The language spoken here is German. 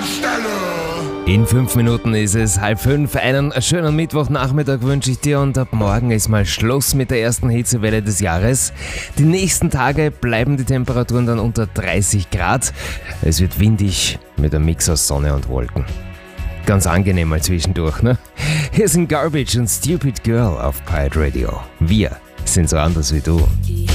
In 5 Minuten ist es 4:30. Einen schönen Mittwochnachmittag wünsche ich dir und ab morgen ist mal Schluss mit der ersten Hitzewelle des Jahres. Die nächsten Tage bleiben die Temperaturen dann unter 30 Grad. Es wird windig mit einem Mix aus Sonne und Wolken. Ganz angenehm mal zwischendurch, ne? Hier sind Garbage und Stupid Girl auf Pirate Radio. Wir sind so anders wie du.